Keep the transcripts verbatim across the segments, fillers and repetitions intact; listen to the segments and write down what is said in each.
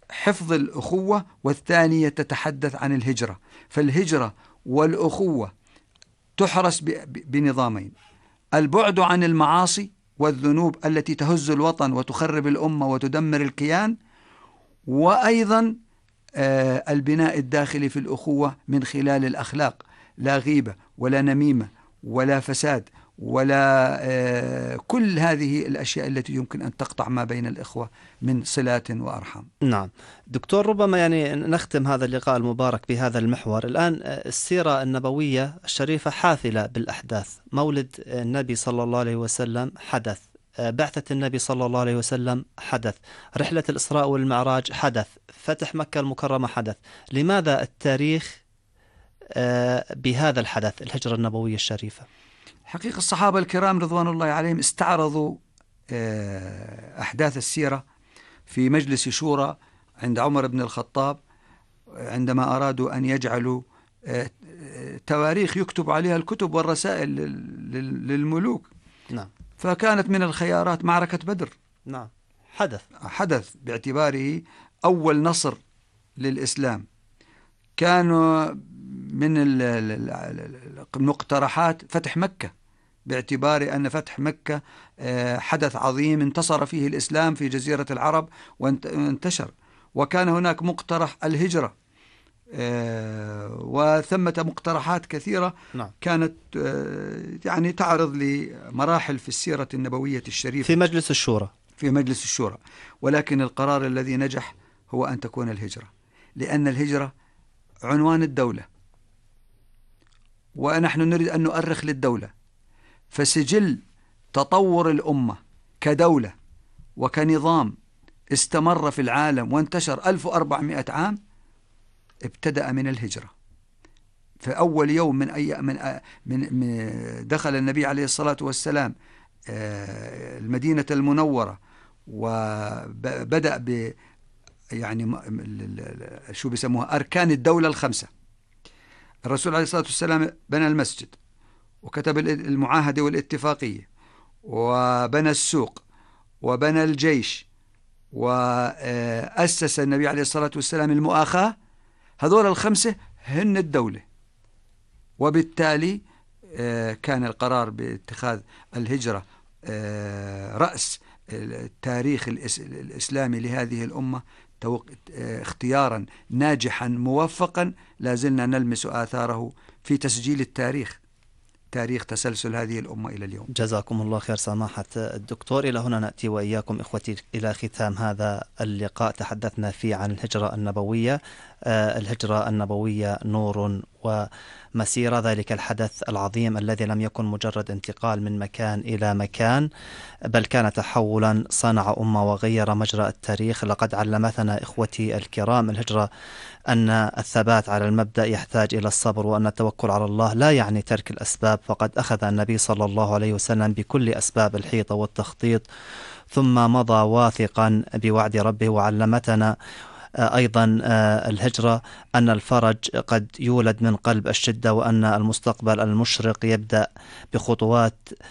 حفظ الأخوة، والثانية تتحدث عن الهجرة. فالهجرة والأخوة تحرس بنظامين: البعد عن المعاصي والذنوب التي تهز الوطن وتخرب الأمة وتدمر الكيان، وأيضا البناء الداخلي في الأخوة من خلال الأخلاق، لا غيبة ولا نميمة ولا فساد ولا كل هذه الأشياء التي يمكن أن تقطع ما بين الإخوة من صلات وأرحام. نعم دكتور، ربما يعني نختم هذا اللقاء المبارك بهذا المحور. الآن السيرة النبوية الشريفة حافلة بالأحداث. مولد النبي صلى الله عليه وسلم حدث، بعثة النبي صلى الله عليه وسلم حدث، رحلة الإسراء والمعراج حدث، فتح مكة المكرمة حدث. لماذا التاريخ بهذا الحدث، الهجرة النبوية الشريفة؟ حقيقة الصحابة الكرام رضوان الله عليهم استعرضوا أحداث السيرة في مجلس شورى عند عمر بن الخطاب عندما أرادوا أن يجعلوا تواريخ يكتب عليها الكتب والرسائل للملوك. نعم. فكانت من الخيارات معركة بدر. نعم. حدث حدث باعتباره أول نصر للإسلام. كانوا من المقترحات فتح مكة، باعتبار أن فتح مكة حدث عظيم انتصر فيه الإسلام في جزيرة العرب وانتشر. وكان هناك مقترح الهجرة، وثمة مقترحات كثيرة. نعم. كانت يعني تعرض لمراحل في السيرة النبوية الشريفة في مجلس الشورى في مجلس الشورى ولكن القرار الذي نجح هو أن تكون الهجرة، لأن الهجرة عنوان الدولة، ونحن نريد أن نؤرخ للدولة. فسجل تطور الأمة كدولة وكنظام استمر في العالم وانتشر ألف وأربعمائة عام ابتدأ من الهجرة. في أول يوم من أي من من دخل النبي عليه الصلاة والسلام المدينة المنورة، وبدأ ب يعني شو بيسموها أركان الدولة الخمسة. الرسول عليه الصلاة والسلام بنى المسجد، وكتب المعاهدة والاتفاقية، وبنى السوق، وبنى الجيش، وأسس النبي عليه الصلاة والسلام المؤاخاة. هذول الخمسة هن الدولة. وبالتالي كان القرار باتخاذ الهجرة رأس التاريخ الإسلامي لهذه الأمة اختيارا ناجحا موفقا لازلنا نلمس آثاره في تسجيل التاريخ، تاريخ تسلسل هذه الأمة إلى اليوم. جزاكم الله خير سماحة الدكتور. إلى هنا نأتي وإياكم إخوتي إلى ختام هذا اللقاء. تحدثنا فيه عن الهجرة النبوية. آه الهجرة النبوية نور ومسيرة، ذلك الحدث العظيم الذي لم يكن مجرد انتقال من مكان إلى مكان، بل كان تحولا صنع أمة وغير مجرى التاريخ. لقد علمتنا إخوتي الكرام الهجرة أن الثبات على المبدأ يحتاج إلى الصبر، وأن التوكل على الله لا يعني ترك الأسباب، فقد أخذ النبي صلى الله عليه وسلم بكل أسباب الحيطة والتخطيط ثم مضى واثقا بوعد ربه. وعلمتنا أيضا الهجرة أن الفرج قد يولد من قلب الشدة، وأن المستقبل المشرق يبدأ بخطوات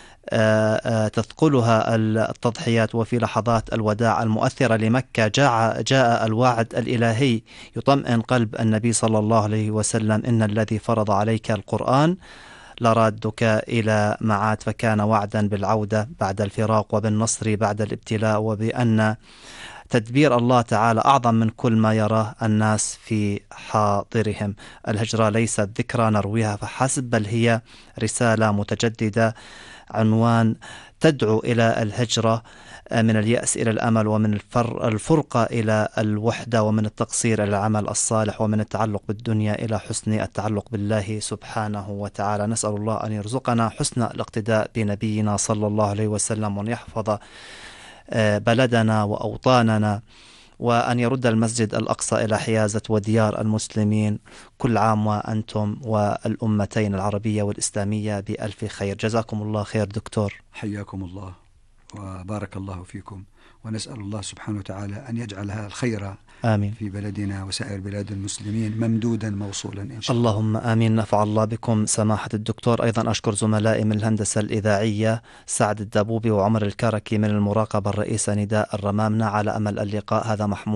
تثقلها التضحيات. وفي لحظات الوداع المؤثرة لمكة جاء, جاء الوعد الإلهي يطمئن قلب النبي صلى الله عليه وسلم: إن الذي فرض عليك القرآن لرادك إلى معاد. فكان وعدا بالعودة بعد الفراق وبالنصر بعد الابتلاء، وبأن تدبير الله تعالى أعظم من كل ما يراه الناس في حاضرهم. الهجرة ليست ذكرى نرويها فحسب، بل هي رسالة متجددة، عنوان تدعو إلى الهجرة من اليأس إلى الأمل، ومن الفر الفرقة إلى الوحدة، ومن التقصير إلى العمل الصالح، ومن التعلق بالدنيا إلى حسن التعلق بالله سبحانه وتعالى. نسأل الله أن يرزقنا حسن الاقتداء بنبينا صلى الله عليه وسلم، وأن يحفظ بلدنا وأوطاننا، وأن يرد المسجد الأقصى إلى حيازة وديار المسلمين. كل عام وأنتم والأمتين العربية والإسلامية بألف خير. جزاكم الله خير دكتور. حياكم الله وبارك الله فيكم، ونسأل الله سبحانه وتعالى أن يجعل هذا الخير آمين في بلدنا وسائر بلاد المسلمين ممدودا موصولا إن شاء الله. اللهم آمين. نفع الله بكم سماحة الدكتور. أيضا أشكر زملائي من الهندسة الإذاعية سعد الدبوبي وعمر الكركي، من المراقبة الرئيسة نداء الرمامنة. على أمل اللقاء. هذا محمود